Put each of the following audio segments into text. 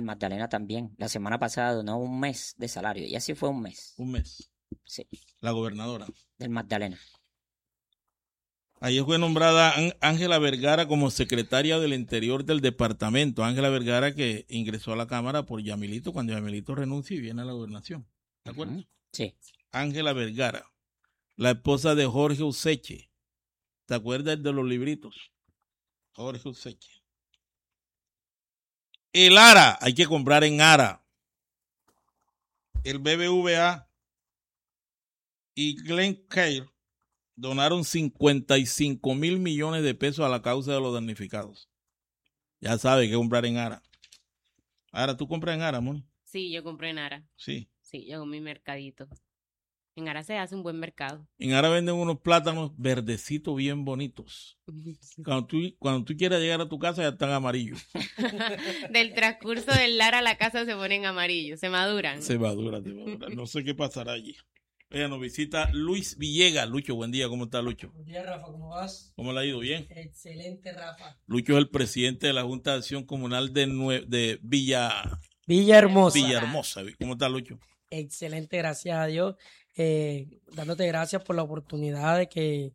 Magdalena también. La semana pasada donó un mes de salario. Y así fue un mes. Un mes. Sí, La gobernadora. del Magdalena. Ayer fue nombrada Ángela Vergara como secretaria del Interior del departamento. Ángela Vergara que ingresó a la Cámara por Yamilito cuando Yamilito renuncia y viene a la gobernación. ¿De acuerdo? Sí. Ángela Vergara, la esposa de Jorge Useche. ¿Te acuerdas de los libritos? Jorge Useche. El ARA, hay que comprar en ARA. El BBVA y Glencore donaron 55,000 millones de pesos a la causa de los damnificados. Ya sabes que comprar en ARA. Ahora, ¿tú compras en ARA, amor? Sí, yo compré en Ara. Sí. Sí, yo hago mi mercadito. En Ara se hace un buen mercado. En ARA venden unos plátanos verdecitos bien bonitos. Cuando tú quieras llegar a tu casa ya están amarillos. Del transcurso del Lara a la casa se ponen amarillos, se maduran. Se madura. No sé qué pasará allí. Oiga, nos visita Luis Villegas. Lucho, buen día. ¿Cómo está Lucho? Buen día, Rafa. ¿Cómo vas? ¿Cómo le ha ido? ¿Bien? Excelente, Rafa. Lucho es el presidente de la Junta de Acción Comunal de Villahermosa. Villahermosa. ¿Cómo está Lucho? Excelente, gracias a Dios. Dándote gracias por la oportunidad de que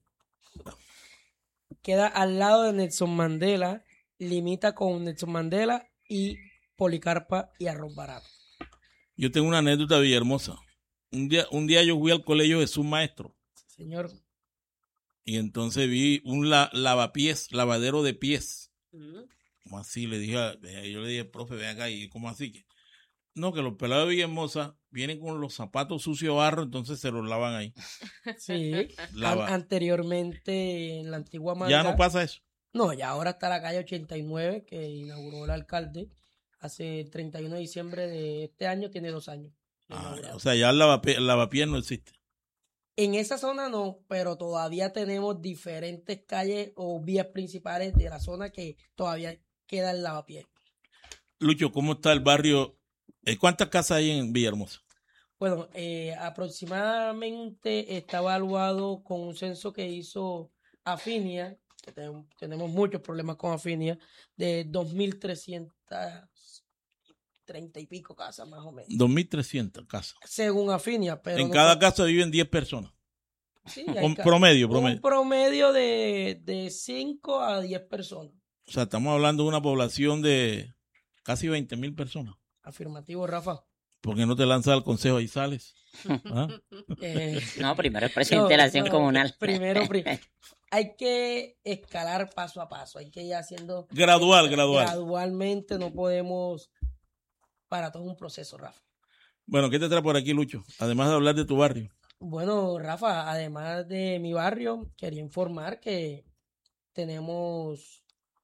queda al lado de Nelson Mandela, limita con Nelson Mandela y Policarpa y Arroz Barato. Yo tengo una anécdota de Villahermosa. Un día yo fui al colegio Jesús Maestro. Señor. Y entonces vi un lavadero de pies. Mm. ¿Cómo así? Yo le dije, profe, ven acá. ¿Y cómo así? No, que los pelados de Villahermosa vienen con los zapatos sucios de barro, entonces se los lavan ahí. Sí. Anteriormente en la antigua Manga. ¿Ya no pasa eso? No, ya ahora está la calle 89 que inauguró el alcalde hace el 31 de diciembre de este año, tiene 2 años. O sea, ya el lavapiés no existe. En esa zona no, pero todavía tenemos diferentes calles o vías principales de la zona que todavía queda el lavapiés. Lucho, ¿cómo está el barrio? ¿Cuántas casas hay en Villahermosa? Bueno, aproximadamente está evaluado con un censo que hizo Afinia, que tenemos muchos problemas con Afinia, de 2.330 y pico casas más o menos. 2.300 casas. Según Afinia, pero... En cada casa viven 10 personas. Sí, promedio. Un promedio de 5 a 10 personas. O sea, estamos hablando de una población de casi 20,000 personas. Afirmativo, Rafa. ¿Por qué no te lanzas al consejo y sales? ¿Ah? No, primero el presidente de la acción comunal. Primero, hay que escalar paso a paso, hay que ir haciendo... Gradualmente, no podemos... Para todo un proceso, Rafa. Bueno, ¿qué te trae por aquí, Lucho? Además de hablar de tu barrio. Bueno, Rafa, además de mi barrio, quería informar que tenemos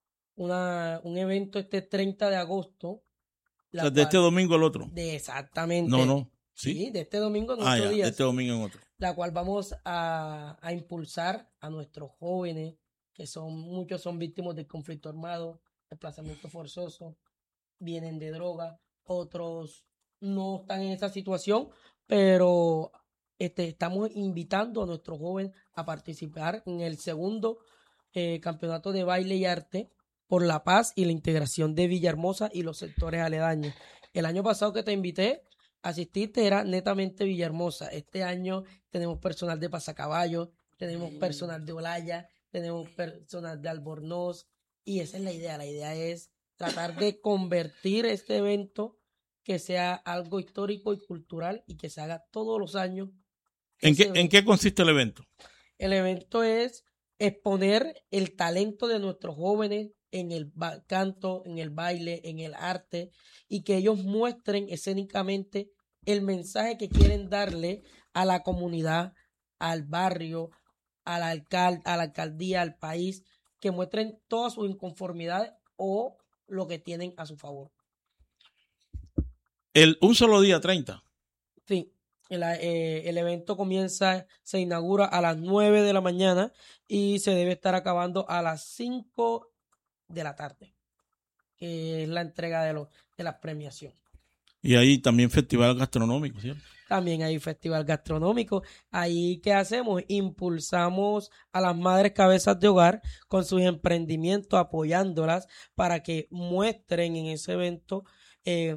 un evento este 30 de agosto. O sea, de este domingo al otro. Exactamente. No. Sí, de este domingo en 8 días. De este domingo en otro. La cual vamos a impulsar a nuestros jóvenes, que muchos son víctimas del conflicto armado, desplazamiento forzoso, vienen de droga, otros no están en esa situación, pero estamos invitando a nuestros jóvenes a participar en el segundo campeonato de baile y arte por la paz y la integración de Villahermosa y los sectores aledaños. El año pasado que te invité, asististe, era netamente Villahermosa. Este año tenemos personal de Pasacaballo, tenemos personal de Olaya, tenemos personal de Albornoz, y esa es la idea. La idea es tratar de convertir este evento que sea algo histórico y cultural y que se haga todos los años. ¿En qué consiste el evento? El evento es exponer el talento de nuestros jóvenes en el canto, en el baile, en el arte, y que ellos muestren escénicamente el mensaje que quieren darle a la comunidad, al barrio, al alcalde, a la alcaldía, al país, que muestren todas sus inconformidades o lo que tienen a su favor. Un solo día, 30. Sí, el evento se inaugura a las 9 de la mañana y se debe estar acabando a las 5 de la tarde, que es la entrega de la premiación. Y ahí también festival gastronómico, ¿cierto? También hay festival gastronómico. Ahí, ¿qué hacemos? Impulsamos a las madres cabezas de hogar con sus emprendimientos, apoyándolas para que muestren en ese evento